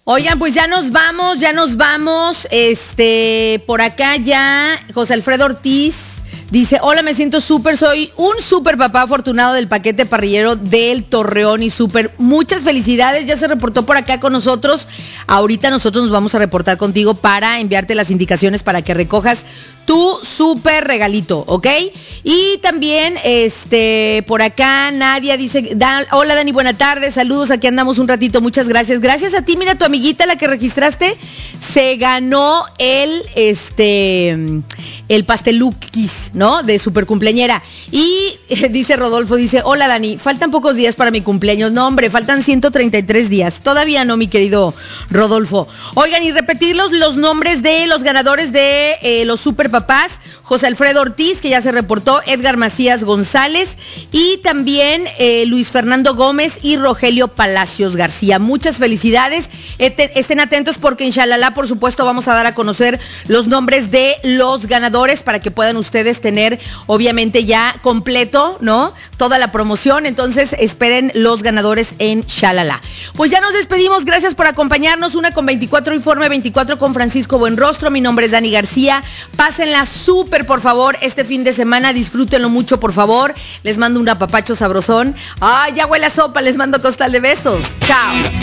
Oigan, pues ya nos vamos. Por acá ya, José Alfredo Ortiz dice, hola, me siento súper, soy un súper papá afortunado del paquete parrillero del Torreón y súper, muchas felicidades, ya se reportó por acá con nosotros. Ahorita nosotros nos vamos a reportar contigo para enviarte las indicaciones para que recojas tu súper regalito, ¿ok? Y también, por acá Nadia dice, hola Dani, buena tarde, saludos, aquí andamos un ratito, muchas gracias. Gracias a ti, mira, tu amiguita, la que registraste, se ganó el pasteluquis, ¿no? De super cumpleañera. Y dice Rodolfo, dice, hola Dani, faltan pocos días para mi cumpleaños. No, hombre, faltan 133 días. Todavía no, mi querido Rodolfo. Oigan, y repetir los nombres de los ganadores de los super papás. José Alfredo Ortiz, que ya se reportó, Edgar Macías González y también Luis Fernando Gómez y Rogelio Palacios García. Muchas felicidades. Estén atentos porque en Xalala, por supuesto, vamos a dar a conocer los nombres de los ganadores para que puedan ustedes tener, obviamente, ya completo, ¿no? Toda la promoción. Entonces, esperen los ganadores en Xalala. Pues ya nos despedimos. Gracias por acompañarnos. 1:24, Informe 24 con Francisco Buenrostro. Mi nombre es Dani García. Pásenla súper, por favor, este fin de semana. Disfrútenlo mucho, por favor. Les mando un apapacho sabrosón. Ay, ya huele a sopa. Les mando costal de besos. Chao.